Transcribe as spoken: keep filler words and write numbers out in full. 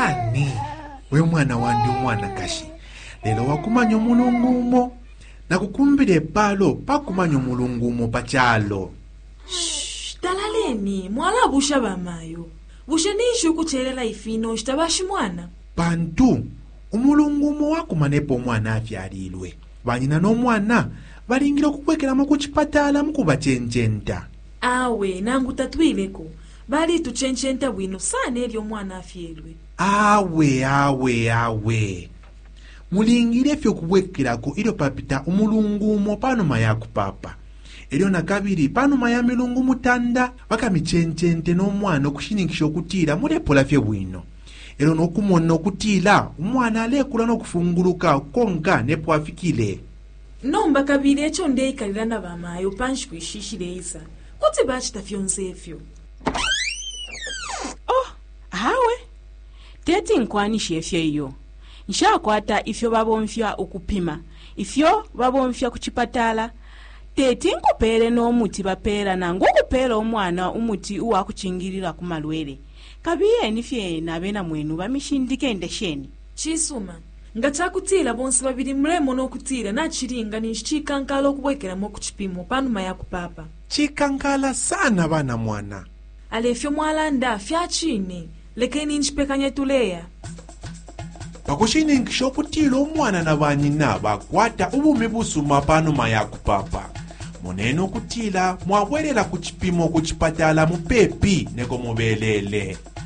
Hani we mwana wandi mwana kashi lelo wakumanya omulungumo nakukumbira ebbalo pakumanya omulungumo pachalo. Shh, talaleni mwala busha bamayo busha nishu kucherera ifino shitabashi mwana bantu omulungumo wakumanepo omwana afyalilwe banyina n'omwana balingira okukwekeramu ku kipatala mukubachenchenta. Awe nangu tatwileko bali tuchenchenta bwino sana ebyo omwana afyelwe. Awe awe awe mulingire fyo kubwekerako ilo papita omulungumo panuma yaku papa elyo nakabiri panuma ya milungu mutanda bakamichenchente n'omwana okushinikisha okutiira mulepola fye bwino elo n'okumona okutiira omwana alekula n'okufunguluka konka nepwafikile. Nomba kabiri ekyo ndeikalira na bamayo panshi kwishishireza kuti bachitafyonse efyo. Oh, hawe teti nkwanisha efyo iyo nshakwata ifyo babonfya okupima ifyo babonfya ku kipatala teti nkupere n'omuti bapera nangu okupera omwana umuti uwakuchingirira ku malwere kabiye nifye nabena mwenu bamishindike ndesheni Chisuma nga chakutira bonse babiri mremo n'okutira nachiringa nishikankala okubwekeramu ku kipimo panuma yaku papa. Chikankala sana bana mwana Alefyo mwalanda fyachine lekeni nchipekanye tuleya pakushinikisha okutiira omwana na banyina bakwata obumi busuma panuma yaku papa munene okutiira mwabwerera ku kipimo ku kipatala mupepi neko mubelele.